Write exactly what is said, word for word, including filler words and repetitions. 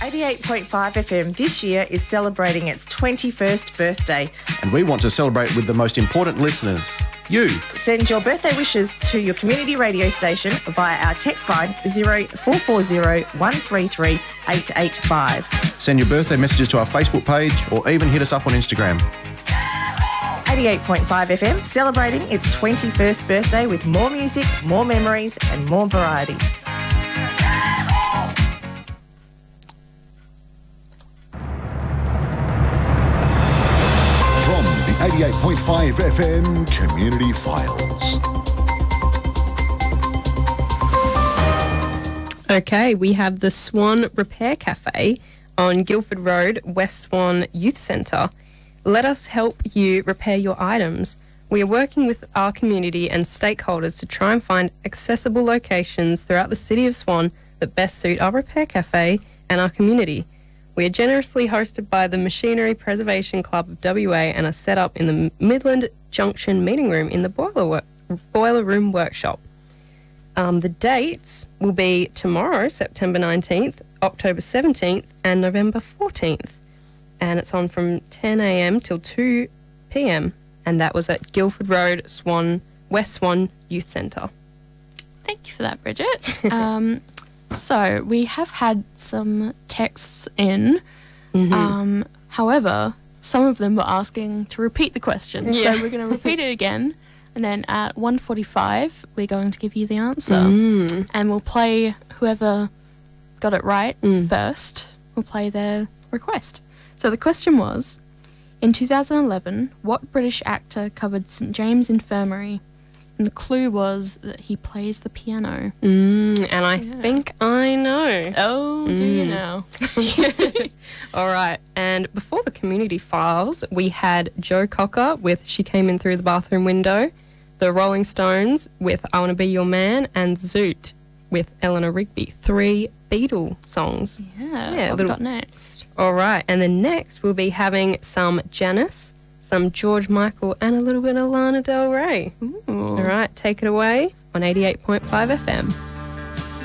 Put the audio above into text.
eighty-eight point five F M this year is celebrating its twenty-first birthday. And we want to celebrate with the most important listeners, you. Send your birthday wishes to your community radio station via our text line zero four four zero one three three eight eight five. Send your birthday messages to our Facebook page or even hit us up on Instagram. eighty-eight point five F M, celebrating its twenty-first birthday with more music, more memories and more variety. From the eighty-eight point five F M Community Files. Okay, we have the Swan Repair Cafe on Guildford Road, West Swan Youth Centre. Let us help you repair your items. We are working with our community and stakeholders to try and find accessible locations throughout the City of Swan that best suit our repair cafe and our community. We are generously hosted by the Machinery Preservation Club of W A and are set up in the Midland Junction meeting room in the Boiler, work, boiler Room Workshop. Um, the dates will be tomorrow, September nineteenth, October seventeenth and November fourteenth. And it's on from ten a m till two p m and that was at Guildford Road, Swan, West Swan Youth Centre. Thank you for that, Bridget. um, so we have had some texts in. Mm-hmm. Um, however, some of them were asking to repeat the question. Yeah. So we're going to repeat it again. And then at one forty-five, we're going to give you the answer. Mm. And we'll play whoever got it right Mm. first. We'll play their request. So the question was, in two thousand eleven, what British actor covered St James Infirmary? And the clue was that he plays the piano. Mm, and I Yeah. think I know. Oh, do you Mm. know? All right. And before the community files, we had Joe Cocker with She Came In Through the Bathroom Window, the Rolling Stones with I Wanna Be Your Man, and Zoot with Eleanor Rigby. Three Beatle songs. Yeah, Yeah, what have we little- got next? All right. And then next we'll be having some Janice, some George Michael, and a little bit of Lana Del Rey. Ooh. All right. Take it away on eighty-eight point five F M.